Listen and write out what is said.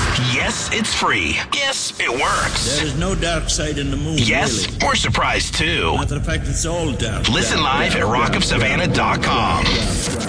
Yes, it's free. Yes, it works. There is no dark side in the moon, Yes, really. we're surprised too. Matter of fact, it's all dark. Listen live at rockofsavannah.com.